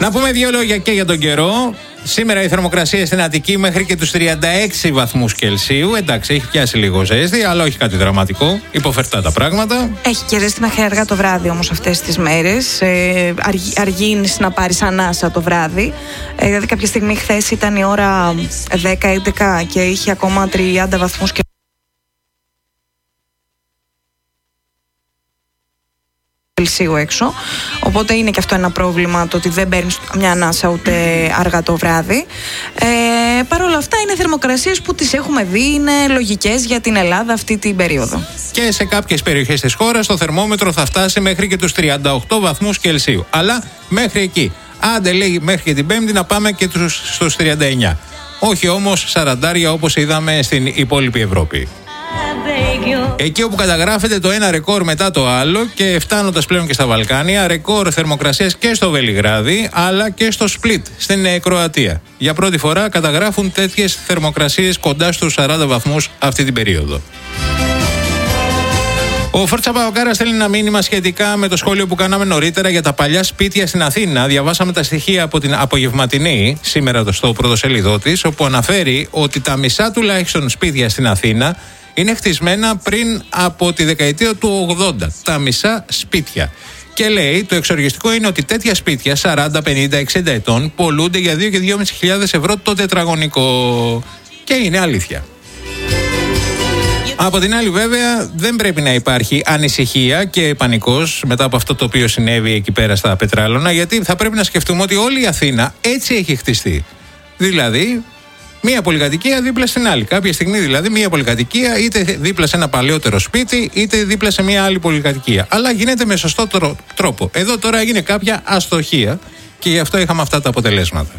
Να πούμε δύο λόγια και για τον καιρό. Σήμερα η θερμοκρασία στην Αττική μέχρι και τους 36 βαθμούς Κελσίου. Εντάξει, έχει πιάσει λίγο ζέστη, αλλά όχι κάτι δραματικό. Υποφερτά τα πράγματα. Έχει και ζέστη μέχρι αργά το βράδυ όμως αυτές τις μέρες. Αργεί να πάρεις ανάσα το βράδυ. Δηλαδή κάποια στιγμή χθες ήταν η ώρα 10-11 και είχε ακόμα 30 βαθμούς Κελσίου έξω. Οπότε είναι και αυτό ένα πρόβλημα, το ότι δεν παίρνεις μια ανάσα ούτε αργά το βράδυ. Παρ' όλα αυτά είναι θερμοκρασίες που τις έχουμε δει, είναι λογικές για την Ελλάδα αυτή την περίοδο. Και σε κάποιες περιοχές της χώρας το θερμόμετρο θα φτάσει μέχρι και τους 38 βαθμούς Κελσίου. Αλλά μέχρι εκεί. Άντε λέει μέχρι και την Πέμπτη να πάμε και στους 39. Όχι όμως 40 όπως είδαμε στην υπόλοιπη Ευρώπη. Εκεί όπου καταγράφεται το ένα ρεκόρ μετά το άλλο και φτάνοντας πλέον και στα Βαλκάνια, ρεκόρ θερμοκρασίας και στο Βελιγράδι αλλά και στο Σπλίτ στην Κροατία. Για πρώτη φορά καταγράφουν τέτοιες θερμοκρασίες κοντά στους 40 βαθμούς αυτή την περίοδο. Ο Φόρτσα Παοκάρα στέλνει ένα μήνυμα σχετικά με το σχόλιο που κάναμε νωρίτερα για τα παλιά σπίτια στην Αθήνα. Διαβάσαμε τα στοιχεία από την απογευματινή, σήμερα στο πρωτοσέλιδό της, όπου αναφέρει ότι τα μισά τουλάχιστον σπίτια στην Αθήνα είναι χτισμένα πριν από τη δεκαετία του 80. Τα μισά σπίτια. Και λέει, το εξοργιστικό είναι ότι τέτοια σπίτια 40, 50, 60 ετών πολλούνται για 2.000 και 2.500 ευρώ το τετραγωνικό. Και είναι αλήθεια. Από την άλλη βέβαια δεν πρέπει να υπάρχει ανησυχία και πανικός μετά από αυτό το οποίο συνέβη εκεί πέρα στα Πετράλωνα, γιατί θα πρέπει να σκεφτούμε ότι όλη η Αθήνα έτσι έχει χτιστεί. Δηλαδή μία πολυκατοικία δίπλα στην άλλη. Κάποια στιγμή δηλαδή μία πολυκατοικία είτε δίπλα σε ένα παλαιότερο σπίτι είτε δίπλα σε μία άλλη πολυκατοικία. Αλλά γίνεται με σωστό τρόπο. Εδώ τώρα έγινε κάποια αστοχία και γι' αυτό είχαμε αυτά τα αποτελέσματα.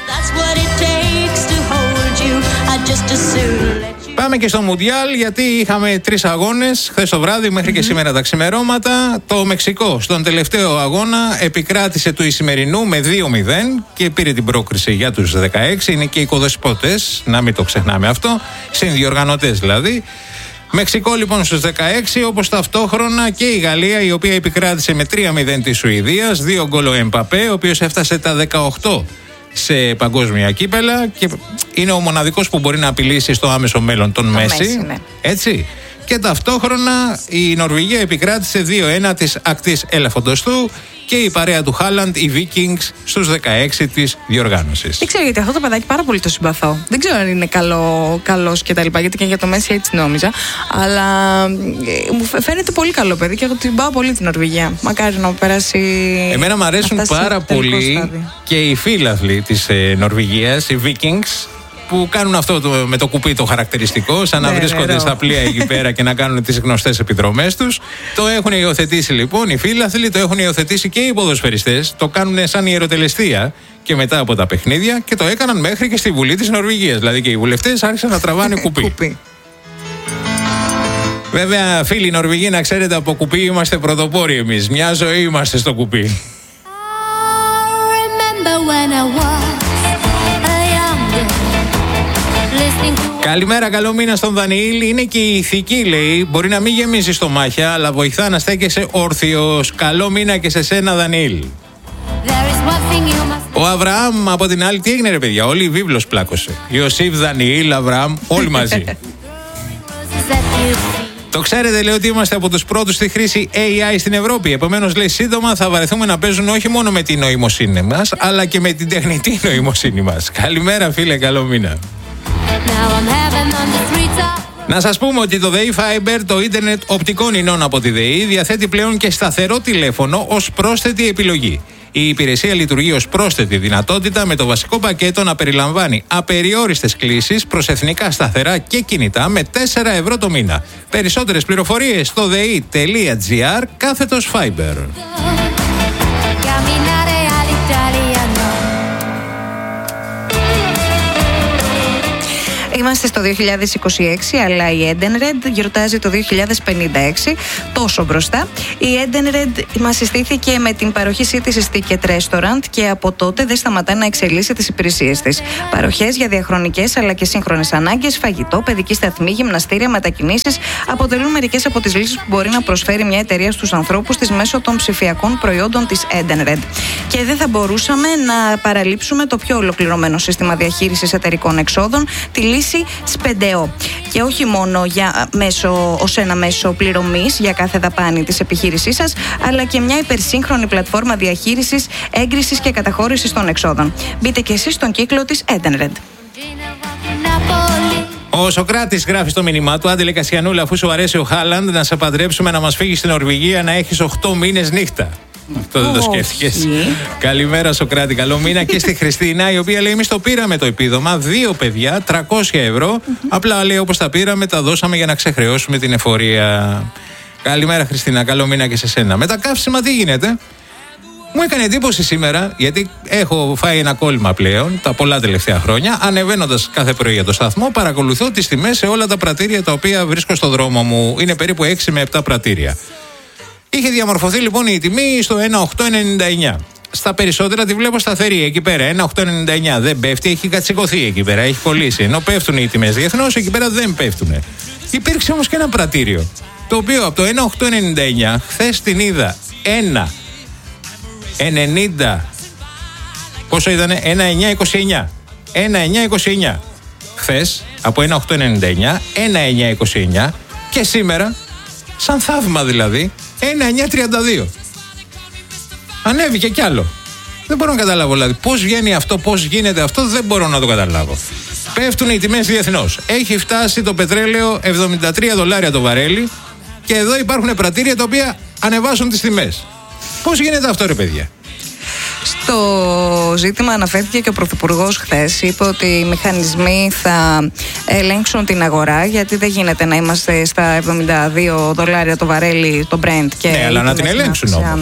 Πάμε και στο Μουντιάλ, γιατί είχαμε 3 αγώνες χθες το βράδυ μέχρι και σήμερα τα ξημερώματα. Το Μεξικό στον τελευταίο αγώνα επικράτησε του Ισημερινού με 2-0 και πήρε την πρόκριση για τους 16. Είναι και οικοδεσπότες, να μην το ξεχνάμε αυτό, συνδιοργανωτές δηλαδή. Μεξικό λοιπόν στους 16, όπως ταυτόχρονα και η Γαλλία, η οποία επικράτησε με 3-0 της Σουηδίας, 2 γκολ ο Εμπαπέ, ο οποίος έφτασε τα 18 σε παγκόσμια κύπελα και είναι ο μοναδικός που μπορεί να απειλήσει στο άμεσο μέλλον τον Μέση. Ναι. Έτσι. Και ταυτόχρονα η Νορβηγία επικράτησε 2-1 της ακτής ελεφαντοστού και η παρέα του Χάλαντ, οι Vikings, στους 16 της διοργάνωσης. Δεν ξέρω γιατί αυτό το παιδάκι πάρα πολύ το συμπαθώ. Δεν ξέρω αν είναι καλός και τα λοιπά, γιατί και για το Μέση έτσι νόμιζα. Αλλά μου φαίνεται πολύ καλό παιδί και εγώ την πάω πολύ την Νορβηγία. Μακάρι να περάσει. Εμένα μου αρέσουν πάρα πολύ και οι φίλαθλοι της Νορβηγίας, οι Vikings, που κάνουν αυτό με το κουπί το χαρακτηριστικό, σαν να βρίσκονται στα πλοία εκεί πέρα και να κάνουν τις γνωστές επιδρομές τους. Το έχουν υιοθετήσει λοιπόν οι φίλαθλοι, το έχουν υιοθετήσει και οι ποδοσφαιριστές, το κάνουν σαν ιεροτελεστία και μετά από τα παιχνίδια και το έκαναν μέχρι και στη Βουλή της Νορβηγίας. Δηλαδή και οι βουλευτές άρχισαν να τραβάνε κουπί. Βέβαια, φίλοι Νορβηγοί, να ξέρετε, από κουπί είμαστε πρωτοπόροι εμείς. Μια ζωή είμαστε στο κουπί. Καλημέρα, καλό μήνα στον Δανιήλ. Είναι και η ηθική, λέει. Μπορεί να μην γεμίζει στομάχια, αλλά βοηθά να στέκεσαι όρθιος. Καλό μήνα και σε σένα, Δανιήλ. Ο Αβραάμ από την άλλη, τι έγινε, ρε παιδιά? Όλη η βίβλος πλάκωσε. Ιωσήφ, Δανιήλ, Αβραάμ, όλοι μαζί. Το ξέρετε, λέει, ότι είμαστε από τους πρώτους στη χρήση AI στην Ευρώπη. Επομένως, λέει, σύντομα θα βαρεθούμε να παίζουν όχι μόνο με την νοημοσύνη μας, αλλά και με την τεχνητή νοημοσύνη μας. Καλημέρα, φίλε, καλό μήνα. Να σας πούμε ότι το ΔΕΗ Fiber, το ίντερνετ οπτικών ινών από τη ΔΕΗ, διαθέτει πλέον και σταθερό τηλέφωνο ως πρόσθετη επιλογή. Η υπηρεσία λειτουργεί ως πρόσθετη δυνατότητα, με το βασικό πακέτο να περιλαμβάνει απεριόριστες κλήσεις προς εθνικά σταθερά και κινητά με 4 ευρώ το μήνα. Περισσότερες πληροφορίες στο dei.gr/Fiber. Είμαστε στο 2026, αλλά η Edenred γιορτάζει το 2056, τόσο μπροστά. Η Edenred μας συστήθηκε με την παροχή σύντησης Ticket Restaurant και από τότε δεν σταματά να εξελίσσει τις υπηρεσίες της. Παροχές για διαχρονικές αλλά και σύγχρονες ανάγκες, φαγητό, παιδική σταθμή, γυμναστήρια, μετακινήσεις αποτελούν μερικές από τις λύσεις που μπορεί να προσφέρει μια εταιρεία στους ανθρώπους της μέσω των ψηφιακών προϊόντων της Edenred. Και δεν θα μπορούσαμε να παραλείψουμε το πιο ολοκληρωμένο σύστημα διαχείρισης εταιρικών εξόδων, τη λύση SPEDEO. Και όχι μόνο ως ένα μέσο πληρωμής για κάθε δαπάνη της επιχείρησής σας, αλλά και μια υπερσύγχρονη πλατφόρμα διαχείρισης, έγκρισης και καταχώρησης των εξόδων. Μπείτε και εσείς στον κύκλο της Edenred. Ο Σοκράτης γράφει στο μήνυμά του: Άντελε Κασιανούλα, αφού σου αρέσει ο Χάλαντ, να σε παντρέψουμε, να μας φύγει στην Νορβηγία, να έχεις 8 μήνες νύχτα. Αυτό δεν το σκέφτηκες? Καλημέρα, Σοκράτη. Καλό μήνα και στη Χριστίνα, η οποία λέει: εμείς το πήραμε το επίδομα, 2 παιδιά, 300 ευρώ. Απλά λέει: όπως τα πήραμε, τα δώσαμε για να ξεχρεώσουμε την εφορία. Καλημέρα, Χριστίνα. Καλό μήνα και σε σένα. Με τα καύσιμα, τι γίνεται? Μου έκανε εντύπωση σήμερα, γιατί έχω φάει ένα κόλλημα πλέον τα πολλά τελευταία χρόνια. Ανεβαίνοντας κάθε πρωί για το σταθμό, παρακολουθώ τις τιμές σε όλα τα πρατήρια τα οποία βρίσκω στο δρόμο μου. Είναι περίπου 6 με 7 πρατήρια. Είχε διαμορφωθεί λοιπόν η τιμή στο 1,899. Στα περισσότερα τη βλέπω σταθερή εκεί πέρα. 1,899 δεν πέφτει, έχει κατσικωθεί εκεί πέρα, έχει κολλήσει. Ενώ πέφτουν οι τιμές διεθνώς, εκεί πέρα δεν πέφτουν. Υπήρξε όμως και ένα πρατήριο, το οποίο από το 1,899 χθες την είδα 1,90. Πόσο ήτανε? 1,929. 1,929. Χθες από 1,899, 1,929 και σήμερα, σαν θαύμα δηλαδή, 1,932. Ανέβηκε κι άλλο. Δεν μπορώ να καταλάβω δηλαδή πώς βγαίνει αυτό, πώς γίνεται αυτό, δεν μπορώ να το καταλάβω. Πέφτουν οι τιμές διεθνώς. Έχει φτάσει το πετρέλαιο $73 το βαρέλι και εδώ υπάρχουν πρατήρια τα οποία ανεβάζουν τις τιμές. Πώς γίνεται αυτό, ρε παιδιά? Στο ζήτημα αναφέρθηκε και ο Πρωθυπουργός χθες. Είπε ότι οι μηχανισμοί θα ελέγξουν την αγορά, γιατί δεν γίνεται να είμαστε στα $72 το βαρέλι το Brent. Και ναι, αλλά να την ελέγξουν όμως.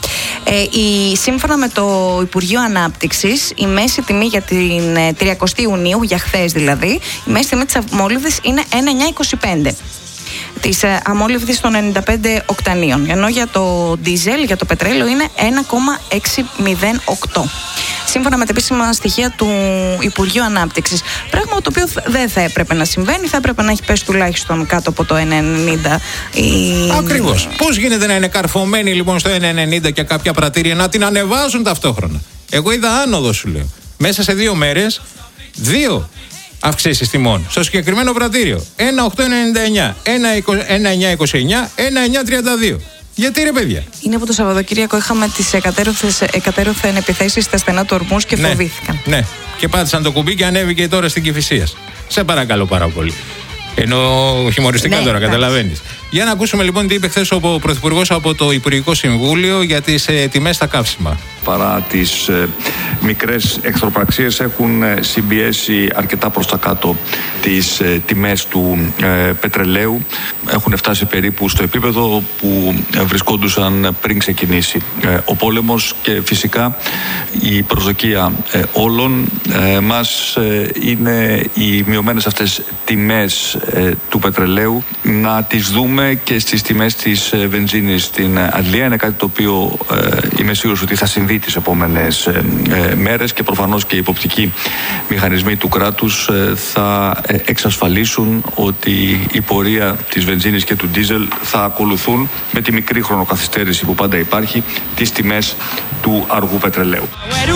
Σύμφωνα με το Υπουργείο Ανάπτυξης, η μέση τιμή για την 30η Ιουνίου, για χθες δηλαδή, η μέση τιμή της αμόλυβδης είναι 1,925. Της αμόλυβδης των 95 οκτανίων, ενώ για το ντίζελ, για το πετρέλαιο, είναι 1,608. Σύμφωνα με τα επίσημα στοιχεία του Υπουργείου Ανάπτυξης. Πράγμα το οποίο δεν θα έπρεπε να συμβαίνει, θα έπρεπε να έχει πέσει τουλάχιστον κάτω από το 1,90. Ακριβώς. Πώς γίνεται να είναι καρφωμένοι λοιπόν στο 1,90 και κάποια πρατήρια να την ανεβάζουν ταυτόχρονα? Εγώ είδα άνοδο, σου λέω. Μέσα σε 2 μέρες, 2 αυξήσεις τιμών. Στο συγκεκριμένο πρατήριο 1,899, 1,929, 1,932. Γιατί, ρε παιδιά? Είναι που το Σαββατοκύριακο είχαμε τις εκατέρωθεν επιθέσεις στα στενά του Ορμούς και φοβήθηκαν. Ναι, και πάτησαν το κουμπί και ανέβηκε τώρα στην Κηφισίας. Σε παρακαλώ πάρα πολύ. Ενώ χειμωριστικά τώρα, καταλαβαίνεις. Για να ακούσουμε λοιπόν τι είπε χθες ο Πρωθυπουργός από το Υπουργικό Συμβούλιο για τις τιμές στα καύσιμα. Παρά τις μικρές εχθροπραξίες, έχουν συμπιέσει αρκετά προς τα κάτω τις τιμές του πετρελαίου. Έχουν φτάσει περίπου στο επίπεδο που βρισκόντουσαν πριν ξεκινήσει ο πόλεμος, και φυσικά η προσδοκία όλων μας είναι οι μειωμένες αυτές τιμές του πετρελαίου να τις δούμε και στις τιμές της βενζίνης στην Αγγλία. Είναι κάτι το οποίο είμαι σίγουρος ότι θα συμβεί τις επόμενες μέρες, και προφανώς και οι υποπτικοί μηχανισμοί του κράτους θα εξασφαλίσουν ότι η πορεία της βενζίνης και του ντίζελ θα ακολουθούν, με τη μικρή χρονοκαθυστέρηση που πάντα υπάρχει, τις τιμές του αργού πετρελαίου.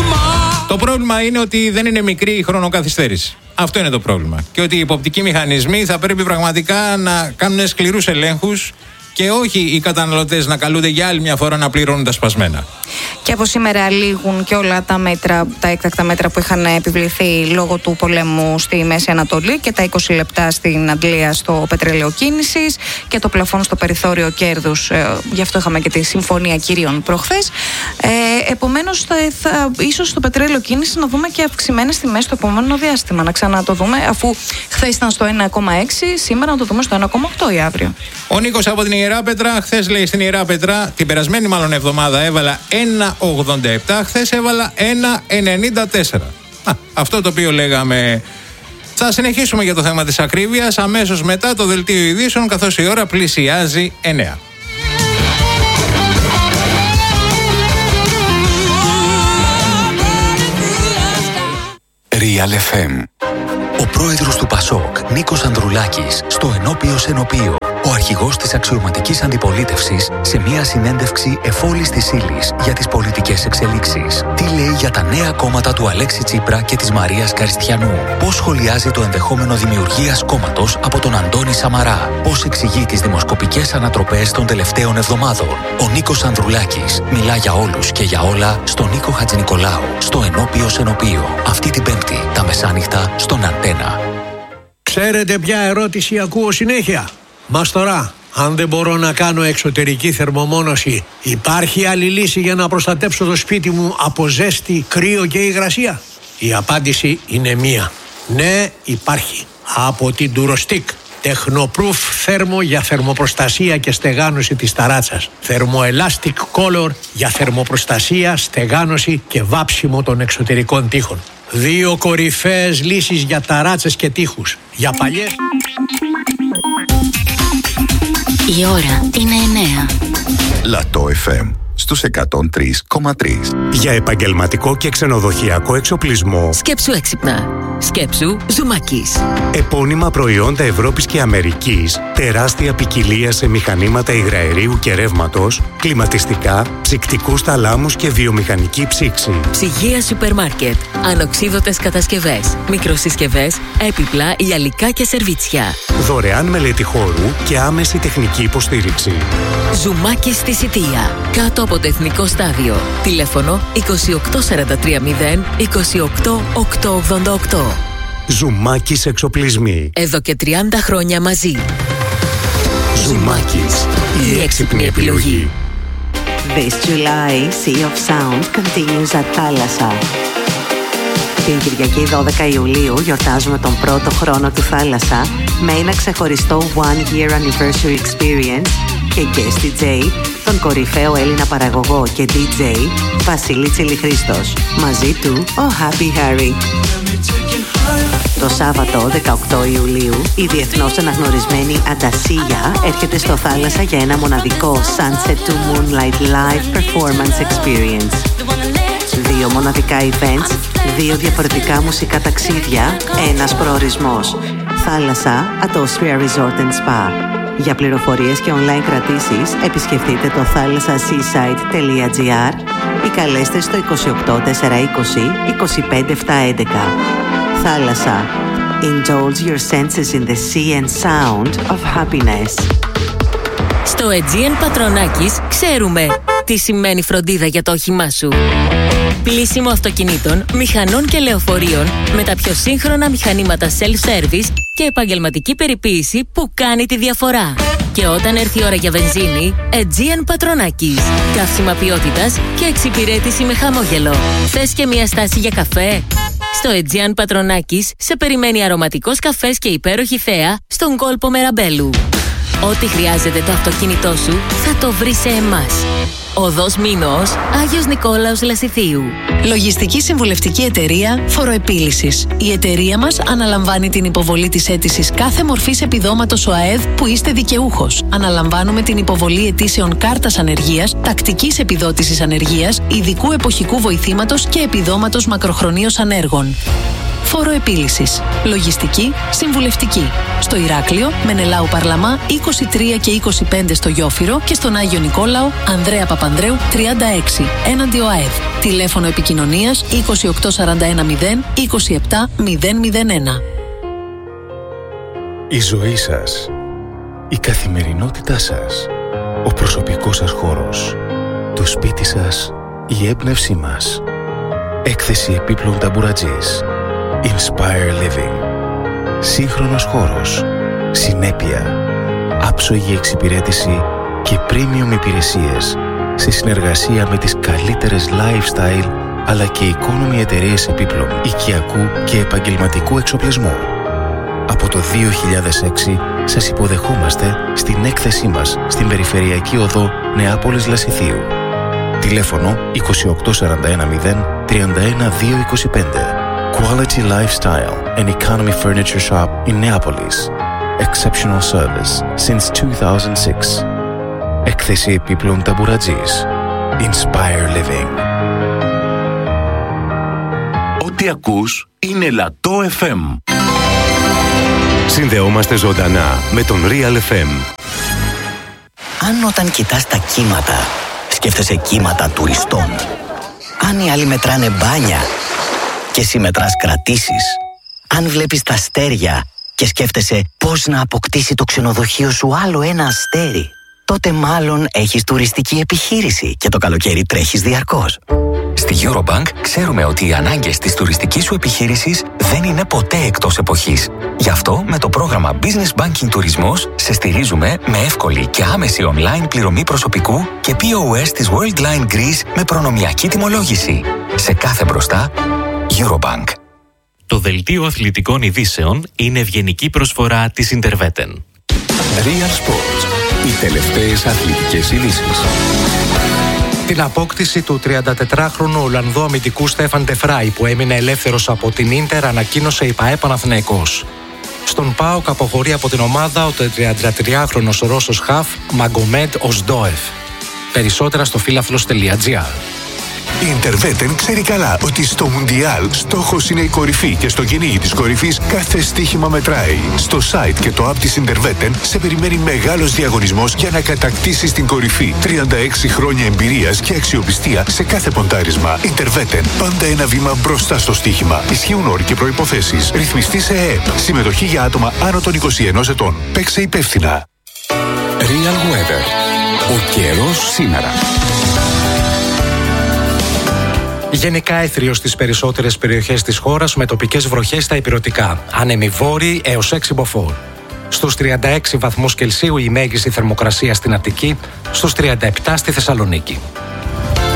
Το πρόβλημα είναι ότι δεν είναι μικρή η χρονοκαθυστέρηση. Αυτό είναι το πρόβλημα. Και ότι οι υποπτικοί μηχανισμοί θα πρέπει πραγματικά να κάνουν σκληρούς ελέγχους και όχι οι καταναλωτές να καλούνται για άλλη μια φορά να πληρώνουν τα σπασμένα. Και από σήμερα λήγουν και όλα τα μέτρα, τα έκτακτα μέτρα που είχαν επιβληθεί λόγω του πολέμου στη Μέση Ανατολή, και τα 20 λεπτά στην Αγγλία στο πετρέλαιο κίνησης και το πλαφόν στο περιθώριο κέρδους. Γι' αυτό είχαμε και τη συμφωνία κυρίων προχθές. Επομένως, ίσως στο πετρέλαιο κίνησης να δούμε και αυξημένες τιμές στο επόμενο διάστημα. Να ξανατο δούμε, αφού χθες ήταν στο 1,6, σήμερα να το δούμε στο 1,8 ή αύριο. Ο Νίκος από την Ιεράπετρα, χθες λέει στην Ιεράπετρα, την περασμένη μάλλον εβδομάδα έβαλα 1,87, χθες έβαλα 1,94. Αυτό το οποίο λέγαμε Θα συνεχίσουμε για το θέμα της ακρίβειας αμέσως μετά το δελτίο ειδήσεων, καθώς η ώρα πλησιάζει 9. Real FM. Ο πρόεδρος του ΠΑΣΟΚ, Νίκος Ανδρουλάκης, στο ενώπιος ενωπείο. Ο αρχηγός της αξιωματικής αντιπολίτευσης σε μια συνέντευξη εφόλης της ύλης για τις πολιτικές εξελίξεις. Τι λέει για τα νέα κόμματα του Αλέξη Τσίπρα και της Μαρίας Καριστιανού. Πώς σχολιάζει το ενδεχόμενο δημιουργίας κόμματος από τον Αντώνη Σαμαρά. Πώς εξηγεί τις δημοσκοπικές ανατροπές των τελευταίων εβδομάδων. Ο Νίκος Ανδρουλάκης μιλά για όλους και για όλα στον Νίκο Χατζηνικολάου, στο ενώπιος ενωπείο. Αυτή την Πέμπτη, τα μεσάνυχτα, στον Αντένα. Ξέρετε ποια ερώτηση ακούω συνέχεια? Μαστορά, αν δεν μπορώ να κάνω εξωτερική θερμομόνωση, υπάρχει άλλη λύση για να προστατέψω το σπίτι μου από ζέστη, κρύο και υγρασία? Η απάντηση είναι μία. Ναι, υπάρχει. Από την Durostic. Technoproof θέρμο για θερμοπροστασία και στεγάνωση της ταράτσας. Thermoelastic Color για θερμοπροστασία, στεγάνωση και βάψιμο των εξωτερικών τοίχων. 2 κορυφαίες λύσεις για ταράτσες και τοίχους. Για παλιές... Η ώρα είναι 9. Λατό FM στους 103,3. Για επαγγελματικό και ξενοδοχειακό εξοπλισμό. Σκέψου έξυπνα. Σκέψου Ζουμάκης. Επώνυμα προϊόντα Ευρώπης και Αμερικής. Τεράστια ποικιλία σε μηχανήματα υγραερίου και ρεύματος, κλιματιστικά, ψυκτικούς θαλάμους και βιομηχανική ψήξη. Ψυγεία σούπερ μάρκετ. Ανοξίδωτες κατασκευές. Μικροσυσκευές, έπιπλα, γυαλικά και σερβίτσια. Δωρεάν μελέτη χώρου και άμεση τεχνική υποστήριξη. Ζουμάκης στη Σιτία. Κάτω από το Εθνικό Στάδιο. Τηλέφωνο 28430 28888. Ζουμάκης εξοπλισμοί. Εδώ και 30 χρόνια μαζί. Ζουμάκης, η έξυπνη επιλογή. This July, Sea of Sound continues at Θάλασσα. Την Κυριακή 12 Ιουλίου γιορτάζουμε τον πρώτο χρόνο του Θάλασσα με ένα ξεχωριστό One Year Anniversary Experience και guest DJ, τον κορυφαίο Έλληνα παραγωγό και DJ Βασίλη Τσιλιχρίστος. Μαζί του ο Happy Harry. Το Σάββατο 18 Ιουλίου η διεθνώς αναγνωρισμένη Αντασίγια έρχεται στο Θάλασσα για ένα μοναδικό Sunset to Moonlight Live Performance Experience. 2 μοναδικά events, 2 διαφορετικά μουσικά ταξίδια, ένας προορισμός. Θάλασσα at Austria Resort and Spa. Για πληροφορίες και online κρατήσεις επισκεφτείτε το thalassaseaside.gr ή καλέστε στο 28 420 25 711. Θάλασσα. Indulge your senses in the sea and sound of happiness. Στο Aegean Πατρονάκης ξέρουμε τι σημαίνει φροντίδα για το όχημά σου. Πλύσιμο αυτοκινήτων, μηχανών και λεωφορείων με τα πιο σύγχρονα μηχανήματα self-service και επαγγελματική περιποίηση που κάνει τη διαφορά. Και όταν έρθει η ώρα για βενζίνη, Aegean Πατρονάκης. Καύσιμα ποιότητας και εξυπηρέτηση με χαμόγελο. Θες και μια στάση για καφέ? Στο Aegean Πατρονάκης σε περιμένει αρωματικός καφές και υπέροχη θέα στον κόλπο Μεραμπέλου. Ό,τι χρειάζεται το αυτοκίνητό σου θα το βρεις σε εμάς. Οδός Μήνος, Άγιος Νικόλαος Λασιθίου. Λογιστική συμβουλευτική εταιρεία Φοροεπίλυσης. Η εταιρεία μας αναλαμβάνει την υποβολή της αίτησης κάθε μορφής επιδόματος ΟΑΕΔ που είστε δικαιούχος. Αναλαμβάνουμε την υποβολή αιτήσεων κάρτας ανεργίας, τακτικής επιδότησης ανεργίας, ειδικού εποχικού βοηθήματος και επιδόματος μακροχρονίως ανέργων. Φοροεπίλυσης. Λογιστική, συμβουλευτική. Στο Ηράκλειο, Μενελάου Παρλαμά 23 και 25 στο Γιόφυρο και στον Άγιο Νικόλαο, Ανδρέα Παπανδρέου 36, έναντι ΟΑΕΔ. Τηλέφωνο επικοινωνίας 28410 27001. Η ζωή σας, η καθημερινότητά σας, ο προσωπικός σας χώρος, το σπίτι σας, η έμπνευσή μας. Έκθεση επίπλων ταμπουρατζής. Inspire Living. Σύγχρονος χώρος, συνέπεια, άψογη εξυπηρέτηση και premium υπηρεσίες σε συνεργασία με τις καλύτερες lifestyle αλλά και economy εταιρείες επίπλων, οικιακού και επαγγελματικού εξοπλισμού. Από το 2006 σας υποδεχόμαστε στην έκθεσή μας στην Περιφερειακή Οδό Νεάπολης Λασιθίου. Τηλέφωνο 28410 31225. Quality lifestyle and economy furniture shop in Neapolis. Exceptional service since 2006. Έκθεση επίπλων ταμπουρατζής. Inspire living. Ό,τι ακούς είναι Λατό FM. Συνδεόμαστε ζωντανά με τον Real FM. Αν όταν κοιτάς τα κύματα, σκέφτεσαι κύματα τουριστών. Αν οι άλλοι μετράνε μπάνια και εσύ μετράς κρατήσεις. Αν βλέπεις τα αστέρια και σκέφτεσαι πώς να αποκτήσει το ξενοδοχείο σου άλλο ένα αστέρι, τότε μάλλον έχεις τουριστική επιχείρηση και το καλοκαίρι τρέχεις διαρκώς. Στη Eurobank ξέρουμε ότι οι ανάγκες της τουριστικής σου επιχείρησης δεν είναι ποτέ εκτός εποχής. Γι' αυτό με το πρόγραμμα Business Banking Τουρισμός σε στηρίζουμε με εύκολη και άμεση online πληρωμή προσωπικού και POS της Worldline Greece με προνομιακή τιμολόγηση. Σε κάθε μπροστά, Eurobank. Το δελτίο αθλητικών ειδήσεων είναι ευγενική προσφορά της Interveten. Real Sports. Οι τελευταίες αθλητικές ειδήσεις. Την απόκτηση του 34χρονου Ολλανδού αμυντικού Στέφαν Ντεφράι που έμεινε ελεύθερος από την Ίντερ ανακοίνωσε η ΠΑΕ Παναθηναϊκός. Στον ΠΑΟΚ αποχωρεί από την ομάδα ο 33χρονος Ρώσος χαφ Μαγκομέντ Οσντόεφ. Περισσότερα στο φίλαθλος.gr. Η Interveten ξέρει καλά ότι στο Μουντιάλ στόχος είναι η κορυφή και στο κυνήγι της κορυφής κάθε στοίχημα μετράει. Στο site και το app της Interveten σε περιμένει μεγάλος διαγωνισμός για να κατακτήσεις την κορυφή. 36 χρόνια εμπειρίας και αξιοπιστία σε κάθε ποντάρισμα. Interveten, πάντα ένα βήμα μπροστά στο στοίχημα. Ισχύουν όροι και προϋποθέσεις. Ρυθμιστή σε ΕΕΠ. Συμμετοχή για άτομα άνω των 21 ετών. Παίξε υπεύθυνα. Real Weather. Ο καιρός σήμερα. Γενικά έθριο στις περισσότερες περιοχές της χώρας με τοπικές βροχές στα ηπειρωτικά. Άνεμοι βόρειοι έως 6 μποφόρ. Στους 36 βαθμούς Κελσίου η μέγιστη θερμοκρασία στην Αττική, στους 37 στη Θεσσαλονίκη.